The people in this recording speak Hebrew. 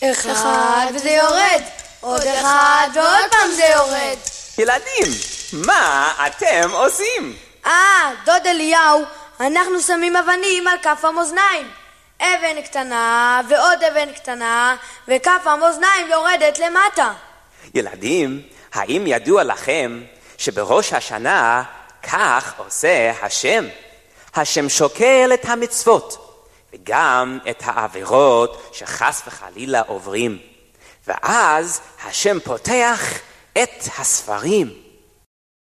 אחד וזה יורד, עוד אחד ועוד פעם זה יורד. ילדים, מה אתם עושים? דוד אליהו, אנחנו שמים אבנים על כף המאזניים. אבן קטנה ועוד אבן קטנה, וכף המאזניים יורדת למטה. ילדים, האם ידוע לכם שבראש השנה כך עושה השם? השם שוקל את המצוות וגם את העבירות שחס וחלילה עוברים, ואז השם פותח את הספרים